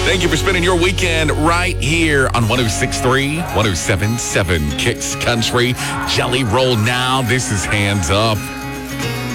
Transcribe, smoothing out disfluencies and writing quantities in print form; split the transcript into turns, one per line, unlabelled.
Thank you for spending your weekend right here on 106.3, 107.7 Kicks Country. Jelly Roll now. This is Hands Up.